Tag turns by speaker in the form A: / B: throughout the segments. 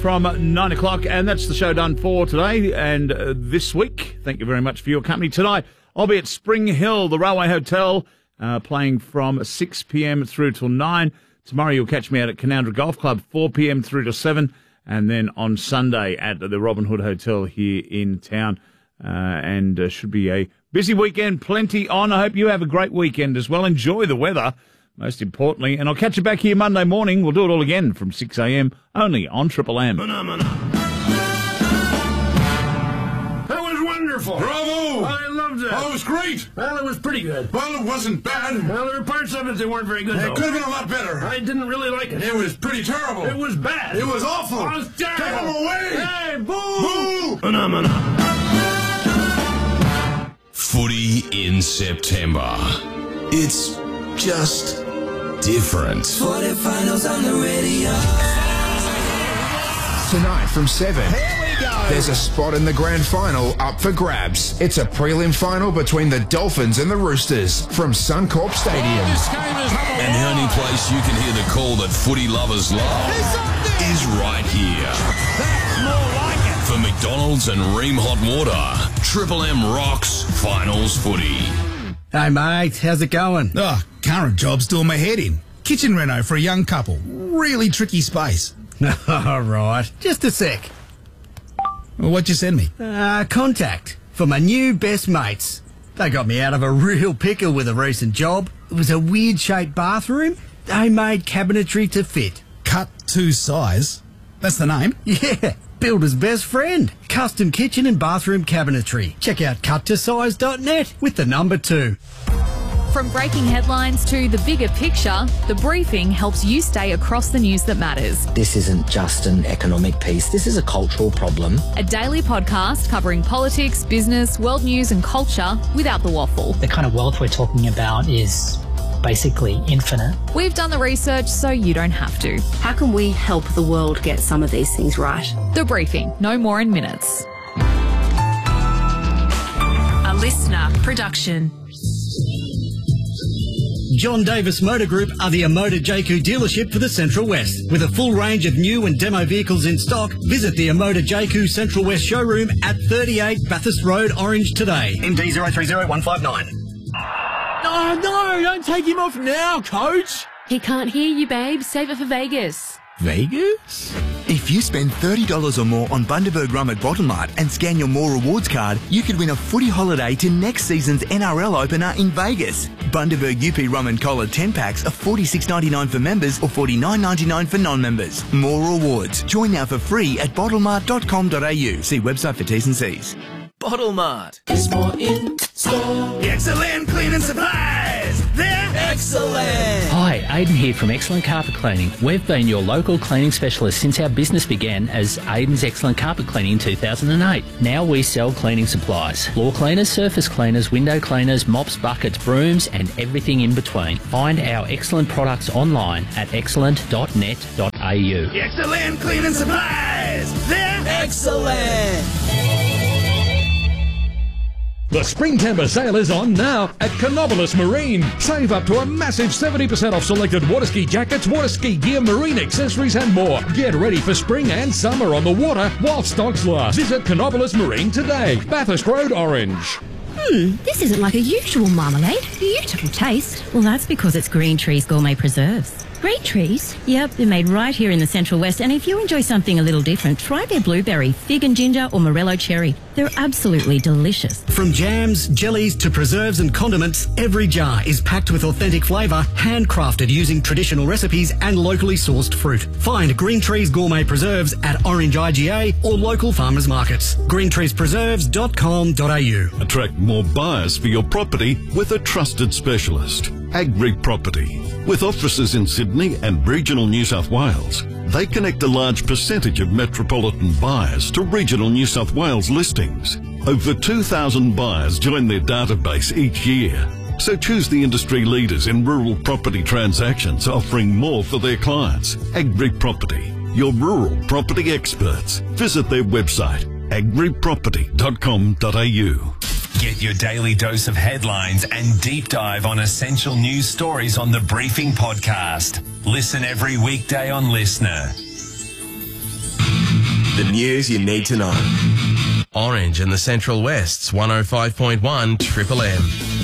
A: from 9 o'clock, and that's the show done for today and this week. Thank you very much for your company. Tonight, I'll be at Spring Hill, the Railway Hotel, playing from 6 p.m. through till 9. Tomorrow, you'll catch me out at Canowindra Golf Club, 4 p.m. through till 7. And then on Sunday at the Robin Hood Hotel here in town. And should be a busy weekend, plenty on. I hope you have a great weekend as well. Enjoy the weather, most importantly. And I'll catch you back here Monday morning. We'll do it all again from 6 a.m. only on Triple M.
B: That was wonderful.
C: Bravo!
B: I loved it.
C: Oh, it was great.
B: Well, it was pretty good.
C: Well, it wasn't bad.
B: Well, there were parts of it that weren't very good,
C: It
B: though.
C: could have been a lot better.
B: I didn't really like it.
C: It was pretty terrible.
B: It was bad.
C: It was awful.
B: It was terrible.
C: Take him away.
B: Hey, boo!
C: Boo!
B: Phenomena.
D: Footy in September. It's just different.
E: Footy finals on the radio.
F: Tonight from 7.
E: Here we go.
F: There's a spot in the grand final up for grabs. It's a prelim final between the Dolphins and the Roosters from Suncorp Stadium.
D: And the only place you can hear the call that footy lovers love is right here.
E: That's more like it.
D: For McDonald's and Ream Hot Water, Triple M rocks finals footy.
G: Hey mate, how's it going?
H: Oh, current job's doing my head in. Kitchen reno for a young couple. Really tricky space.
G: All right, just a sec.
H: Well, what'd you send me?
G: Contact for my new best mates. They got me out of a real pickle with a recent job. It was a weird-shaped bathroom. They made cabinetry to fit.
H: Cut to size? That's the name?
G: Yeah, builder's best friend. Custom kitchen and bathroom cabinetry. Check out cuttosize.net with the number 2.
I: From breaking headlines to the bigger picture, The Briefing helps you stay across the news that matters.
J: This isn't just an economic piece, this is a cultural problem.
I: A daily podcast covering politics, business, world news and culture without the waffle.
K: The kind of wealth we're talking about is basically infinite.
I: We've done the research so you don't have to.
L: How can we help the world get some of these things right?
I: The Briefing, no more in minutes.
M: A listener production.
G: John Davis Motor Group are the Amoda JQ dealership for the Central West. With a full range of new and demo vehicles in stock, visit the Amoda JQ Central West showroom at 38 Bathurst Road, Orange today. MD 030159.
B: Oh, no, don't take him off now, coach.
M: He can't hear you, babe. Save it for Vegas.
B: Vegas?
N: If you spend $30 or more on Bundaberg Rum at Bottlemart and scan your More Rewards card, you could win a footy holiday to next season's NRL opener in Vegas. Bundaberg UP Rum and Cola 10-packs are $46.99 for members or $49.99 for non-members. More Rewards. Join now for free at bottlemart.com.au. See website for T's and C's.
E: Bottlemart is more in store.
B: Excellent cleaning supplies. They're excellent.
O: Hi, Aidan here from Excellent Carpet Cleaning. We've been your local cleaning specialist since our business began as Aidan's Excellent Carpet Cleaning in 2008. Now we sell cleaning supplies. Floor cleaners, surface cleaners, window cleaners, mops, buckets, brooms and everything in between. Find our excellent products online at excellent.net.au.
B: Excellent cleaning supplies. They're excellent.
P: The Spring Timber sale is on now at Canobolas Marine. Save up to a massive 70% off selected water ski jackets, water ski gear, marine accessories and more. Get ready for spring and summer on the water while stocks last. Visit Canobolas Marine today. Bathurst Road, Orange.
Q: This isn't like a usual marmalade. Beautiful taste. Well, that's because it's Green Trees Gourmet Preserves. Green Trees? Yep, they're made right here in the Central West, and if you enjoy something a little different, try their blueberry, fig and ginger or morello cherry. They're absolutely delicious.
G: From jams, jellies to preserves and condiments, every jar is packed with authentic flavour, handcrafted using traditional recipes and locally sourced fruit. Find Green Trees Gourmet Preserves at Orange IGA or local farmers markets. greentreespreserves.com.au.
R: Attract more buyers for your property with a trusted specialist. Agri Property. With offices in Sydney and regional New South Wales, they connect a large percentage of metropolitan buyers to regional New South Wales listings. Over 2,000 buyers join their database each year. So choose the industry leaders in rural property transactions offering more for their clients. Agri Property, your rural property experts. Visit their website, agriproperty.com.au.
D: Get your daily dose of headlines and deep dive on essential news stories on the Briefing Podcast. Listen every weekday on Listener.
S: The news you need to know. Orange and the Central West's 105.1 Triple M.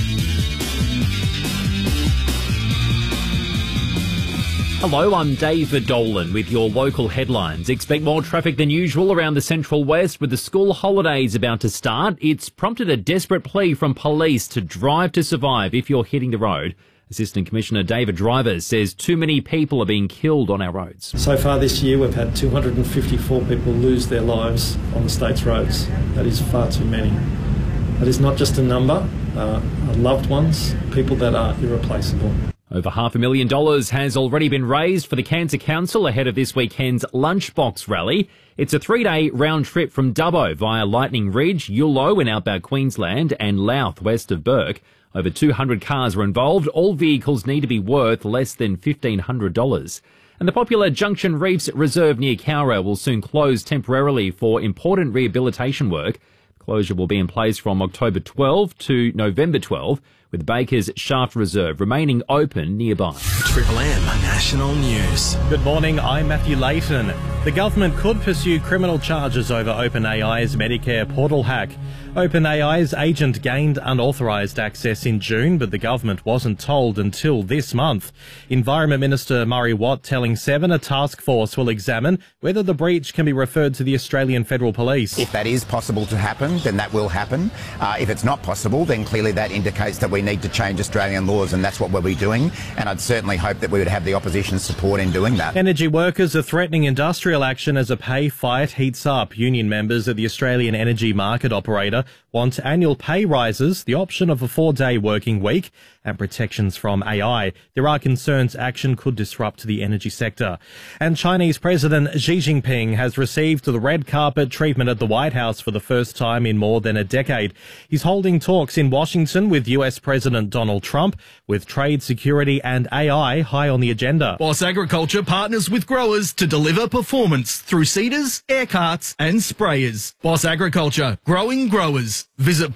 T: Hello, I'm David Dolan with your local headlines. Expect more traffic than usual around the Central West with the school holidays about to start. It's prompted a desperate plea from police to drive to survive if you're hitting the road. Assistant Commissioner David Driver says too many people are being killed on our roads.
U: So far this year we've had 254 people lose their lives on the state's roads. That is far too many. That is not just a number, loved ones, people that are irreplaceable.
T: Over $500,000 has already been raised for the Cancer Council ahead of this weekend's Lunchbox Rally. It's a 3-day round trip from Dubbo via Lightning Ridge, Ullo in outback Queensland and Louth west of Bourke. Over 200 cars are involved. All vehicles need to be worth less than $1,500. And the popular Junction Reefs Reserve near Cowra will soon close temporarily for important rehabilitation work. The closure will be in place from October 12 to November 12, with Baker's Shaft Reserve remaining open nearby.
S: Triple M National News.
V: Good morning, I'm Matthew Layton. The government could pursue criminal charges over OpenAI's Medicare portal hack. OpenAI's agent gained unauthorised access in June, but the government wasn't told until this month. Environment Minister Murray Watt telling Seven a task force will examine whether the breach can be referred to the Australian Federal Police.
W: If that is possible to happen, then that will happen. If it's not possible, then clearly that indicates that we need to change Australian laws, and that's what we'll be doing. And I'd certainly hope that we would have the opposition's support in doing that.
V: Energy workers are threatening industrial action as a pay fight heats up. Union members of the Australian Energy Market Operator want annual pay rises, the option of a 4-day working week, and protections from AI. There are concerns action could disrupt the energy sector. And Chinese President Xi Jinping has received the red carpet treatment at the White House for the first time in more than a decade. He's holding talks in Washington with US President Donald Trump, with trade, security and AI high on the agenda.
B: Boss Agriculture partners with growers to deliver performance through seeders, air carts and sprayers. Boss Agriculture, growing growers. Visit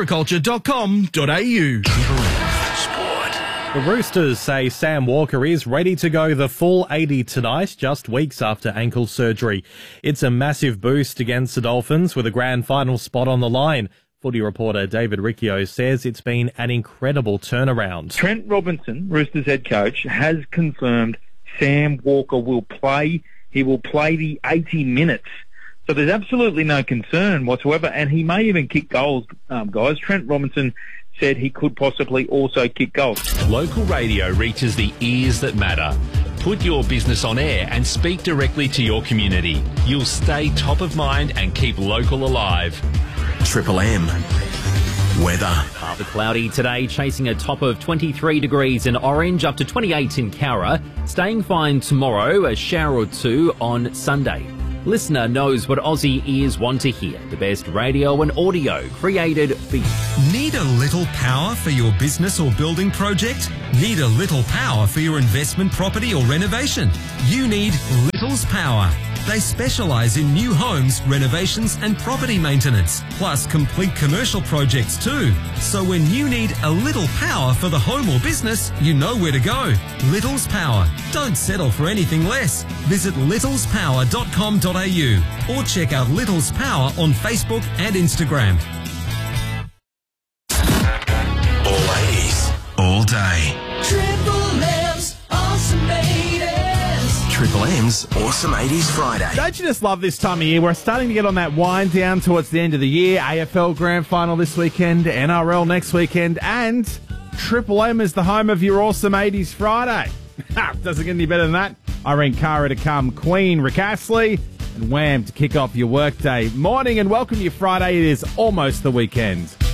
B: bossagriculture.com.au.
V: The Roosters say Sam Walker is ready to go the full 80 tonight, just weeks after ankle surgery. It's a massive boost against the Dolphins with a grand final spot on the line. Footy reporter David Riccio says it's been an incredible turnaround.
X: Trent Robinson, Roosters head coach, has confirmed Sam Walker will play. He will play the 80 minutes. So there's absolutely no concern whatsoever, and he may even kick goals, guys. Trent Robinson said he could possibly also kick goals.
Y: Local radio reaches the ears that matter. Put your business on air and speak directly to your community. You'll stay top of mind and keep local alive.
S: Triple M. Weather.
T: Partly cloudy today, chasing a top of 23 degrees in Orange, up to 28 in Cowra. Staying fine tomorrow, a shower or two on Sunday. Listener knows what Aussie ears want to hear. The best radio and audio created for you.
Z: Need a little power for your business or building project? Need a little power for your investment property or renovation? You need Little's Power. They specialise in new homes, renovations and property maintenance, plus complete commercial projects too. So when you need a little power for the home or business, you know where to go. Little's Power. Don't settle for anything less. Visit littlespower.com.au or check out Little's Power on Facebook and Instagram.
S: All 80s, all day.
E: Triple M's Awesome 80s.
S: Triple M's Awesome 80s Friday.
B: Don't you just love this time of year? We're starting to get on that wind down towards the end of the year. AFL Grand Final this weekend, NRL next weekend, and Triple M is the home of your Awesome 80s Friday. Doesn't get any better than that. Irene Cara to come, Queen, Rick Astley, and Wham to kick off your workday. Morning and welcome your Friday. It is almost the weekend.